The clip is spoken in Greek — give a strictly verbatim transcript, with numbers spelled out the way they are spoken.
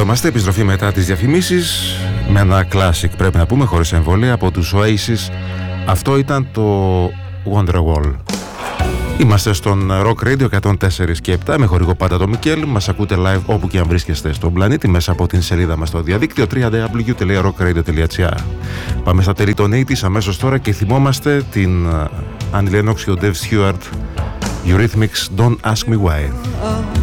είμαστε, επιστροφή μετά τις διαφημίσεις με ένα classic, πρέπει να πούμε, χωρίς εμβόλια, από τους Oasis. Αυτό ήταν το Wonderwall. Είμαστε στον Rock Radio εκατόν τέσσερα και επτά με χορηγό πάντα το Μικέλ. Μας ακούτε live όπου και αν βρίσκεστε στον πλανήτη μέσα από την σελίδα μας στο διαδίκτυο double-u double-u double-u τελεία rock radio τελεία gr. Πάμε στα τέλη των ογδόντα αμέσως τώρα και θυμόμαστε την Annie Lennox και ο Dave Stewart, Eurythmics, Don't Ask Me Why.